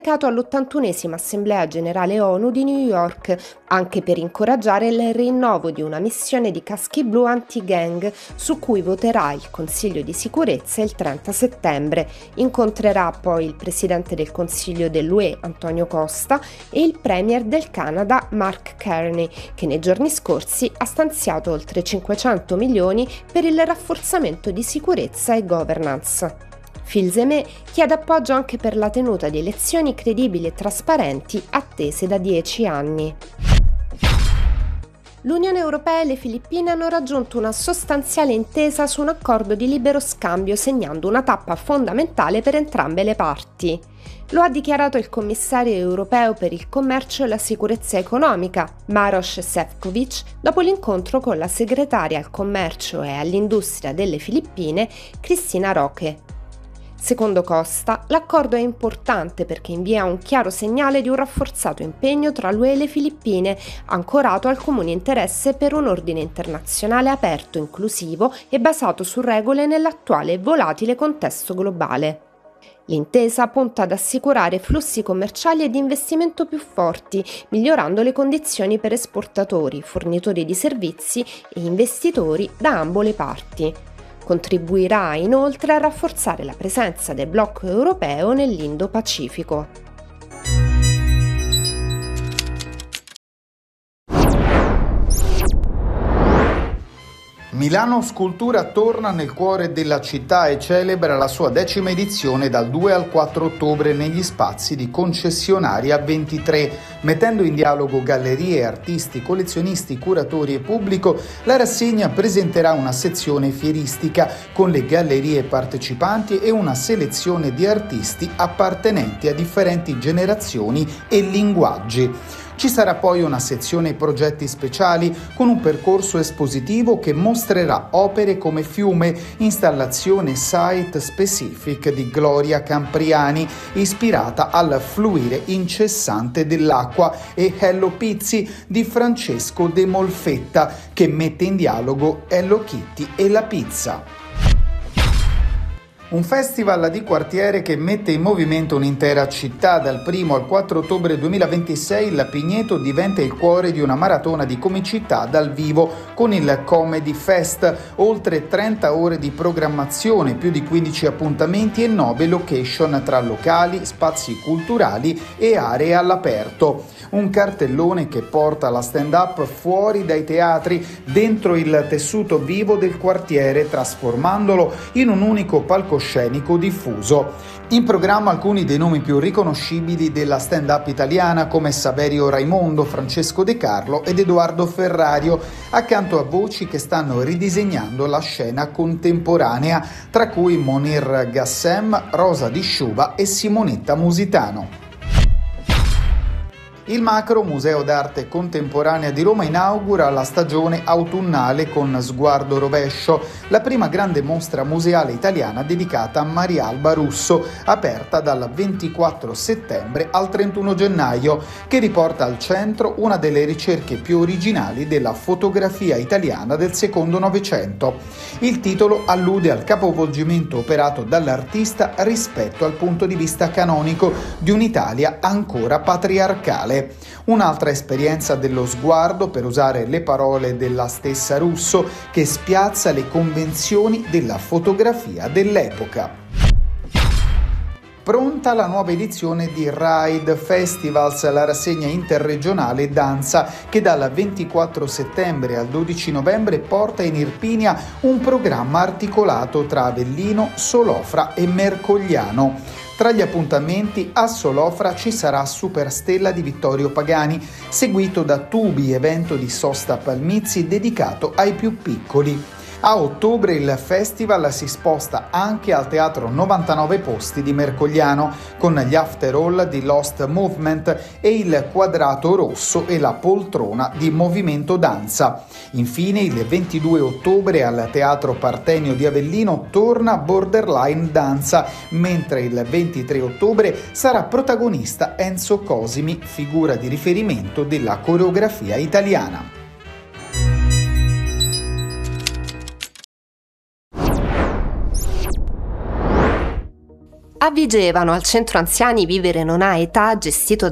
all'81esima Assemblea Generale ONU di New York, anche per incoraggiare il rinnovo di una missione di caschi blu anti-gang su cui voterà il Consiglio di sicurezza il 30 settembre. Incontrerà poi il Presidente del Consiglio dell'UE Antonio Costa e il Premier del Canada Mark Carney, che nei giorni scorsi ha stanziato oltre 500 milioni per il rafforzamento di sicurezza e governance. Filsemé chiede appoggio anche per la tenuta di elezioni credibili e trasparenti attese da 10 anni. L'Unione Europea e le Filippine hanno raggiunto una sostanziale intesa su un accordo di libero scambio, segnando una tappa fondamentale per entrambe le parti. Lo ha dichiarato il commissario europeo per il commercio e la sicurezza economica, Maroš Šefčovič, dopo l'incontro con la segretaria al commercio e all'industria delle Filippine, Cristina Roque. Secondo Costa, l'accordo è importante perché invia un chiaro segnale di un rafforzato impegno tra l'UE e le Filippine, ancorato al comune interesse per un ordine internazionale aperto, inclusivo e basato su regole nell'attuale volatile contesto globale. L'intesa punta ad assicurare flussi commerciali e di investimento più forti, migliorando le condizioni per esportatori, fornitori di servizi e investitori da ambo le parti. Contribuirà inoltre a rafforzare la presenza del blocco europeo nell'Indo-Pacifico. Milano Scultura torna nel cuore della città e celebra la sua 10ª edizione dal 2 al 4 ottobre negli spazi di Concessionaria 23. Mettendo in dialogo gallerie, artisti, collezionisti, curatori e pubblico, la rassegna presenterà una sezione fieristica con le gallerie partecipanti e una selezione di artisti appartenenti a differenti generazioni e linguaggi. Ci sarà poi una sezione progetti speciali con un percorso espositivo che mostrerà opere come Fiume, installazione site specific di Gloria Campriani, ispirata al fluire incessante dell'acqua, e Hello Pizzi di Francesco De Molfetta, che mette in dialogo Hello Kitty e la pizza. Un festival di quartiere che mette in movimento un'intera città. Dal 1 al 4 ottobre 2026 la Pigneto diventa il cuore di una maratona di comicità dal vivo con il Comedy Fest, oltre 30 ore di programmazione, più di 15 appuntamenti e 9 location tra locali, spazi culturali e aree all'aperto. Un cartellone che porta la stand-up fuori dai teatri, dentro il tessuto vivo del quartiere, trasformandolo in un unico palcoscenico diffuso. In programma alcuni dei nomi più riconoscibili della stand-up italiana, come Saverio Raimondo, Francesco De Carlo ed Edoardo Ferrario, accanto a voci che stanno ridisegnando la scena contemporanea, tra cui Monir Gassem, Rosa Di Sciuba e Simonetta Musitano. Il Macro, Museo d'Arte Contemporanea di Roma, inaugura la stagione autunnale con Sguardo Rovescio, la prima grande mostra museale italiana dedicata a Maria Alba Russo, aperta dal 24 settembre al 31 gennaio, che riporta al centro una delle ricerche più originali della fotografia italiana del secondo Novecento. Il titolo allude al capovolgimento operato dall'artista rispetto al punto di vista canonico di un'Italia ancora patriarcale. Un'altra esperienza dello sguardo, per usare le parole della stessa Russo, che spiazza le convenzioni della fotografia dell'epoca. Pronta la nuova edizione di Ride Festivals, la rassegna interregionale danza che dal 24 settembre al 12 novembre porta in Irpinia un programma articolato tra Avellino, Solofra e Mercogliano. Tra gli appuntamenti a Solofra ci sarà Superstella di Vittorio Pagani, seguito da Tubi, evento di Sosta Palmizzi dedicato ai più piccoli. A ottobre il festival si sposta anche al Teatro 99 Posti di Mercogliano, con gli after all di Lost Movement e il Quadrato Rosso e la Poltrona di Movimento Danza. Infine, il 22 ottobre al Teatro Partenio di Avellino torna Borderline Danza, mentre il 23 ottobre sarà protagonista Enzo Cosimi, figura di riferimento della coreografia italiana. A Vigevano, al centro anziani Vivere Non Ha Età, gestito